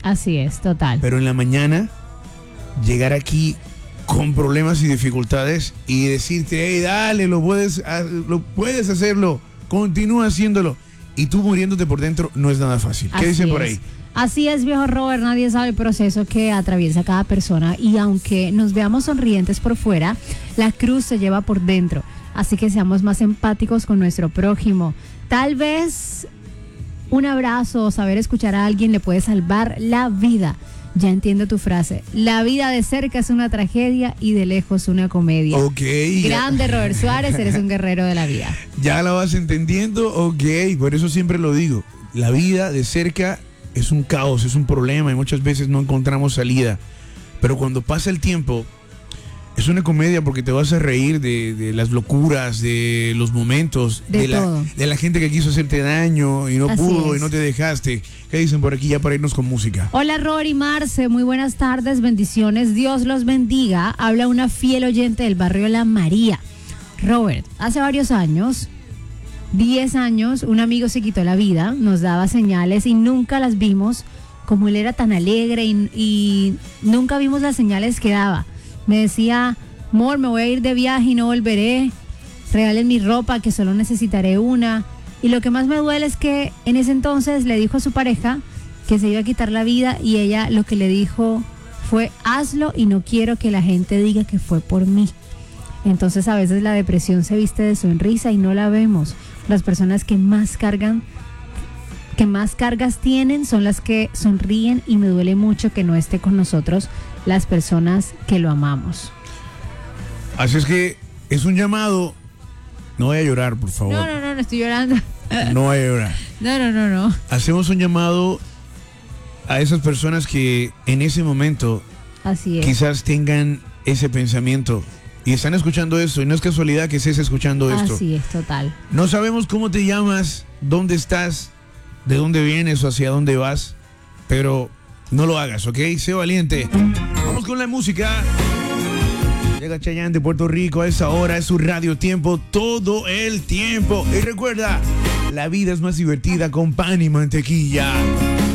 Así es, total. Pero en la mañana, llegar aquí con problemas y dificultades y decirte, hey, dale, lo puedes hacerlo, continúa haciéndolo. Y tú muriéndote por dentro no es nada fácil. ¿Qué dicen por ahí? Así es, viejo Robert, nadie sabe el proceso que atraviesa cada persona y aunque nos veamos sonrientes por fuera, la cruz se lleva por dentro. Así que seamos más empáticos con nuestro prójimo. Tal vez un abrazo o saber escuchar a alguien le puede salvar la vida. Ya entiendo tu frase. La vida de cerca es una tragedia y de lejos una comedia. Ok. Grande Robert Suárez, eres un guerrero de la vida. Ya la vas entendiendo, ok. Por eso siempre lo digo. La vida de cerca es un caos, es un problema y muchas veces no encontramos salida. Pero cuando pasa el tiempo, es una comedia porque te vas a reír de las locuras, de los momentos, de la gente que quiso hacerte daño y no pudo y no te dejaste. ¿Qué dicen por aquí ya para irnos con música? Hola Rory y Marce, muy buenas tardes, bendiciones, Dios los bendiga. Habla una fiel oyente del barrio La María. Robert, hace varios años, 10 años, un amigo se quitó la vida, nos daba señales y nunca las vimos. Como él era tan alegre y nunca vimos las señales que daba. Me decía, amor, me voy a ir de viaje y no volveré. Regalen mi ropa, que solo necesitaré una. Y lo que más me duele es que en ese entonces le dijo a su pareja que se iba a quitar la vida y ella lo que le dijo fue, hazlo y no quiero que la gente diga que fue por mí. Entonces a veces la depresión se viste de sonrisa y no la vemos. Las personas que más cargas tienen son las que sonríen y me duele mucho que no esté con nosotros las personas que lo amamos. Así es que es un llamado. No voy a llorar, por favor. No estoy llorando. No voy a llorar. No. Hacemos un llamado a esas personas que en ese momento Así es. Quizás tengan ese pensamiento y están escuchando esto y no es casualidad que estés escuchando esto. Así es, total. No sabemos cómo te llamas, dónde estás, de dónde vienes o hacia dónde vas, pero no lo hagas, ¿ok? Sé valiente. Vamos con la música. Llega Chayanne de Puerto Rico a esa hora, es su Radio Tiempo todo el tiempo. Y recuerda, la vida es más divertida con pan y mantequilla.